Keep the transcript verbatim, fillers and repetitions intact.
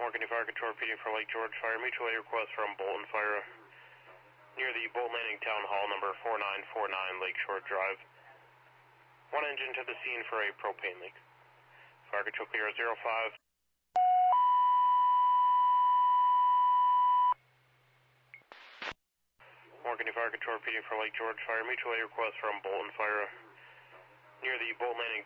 Morgan Fire Control repeating for Lake George Fire. Mutual aid request from Bolton Fire near the Bolton Landing Town Hall, number four nine four nine Lakeshore Drive. One engine to the scene for a propane leak. Fire Control clear zero five. Morgan Fire Control repeating for Lake George Fire. Mutual aid request from Bolton Fire near the Bolton Landing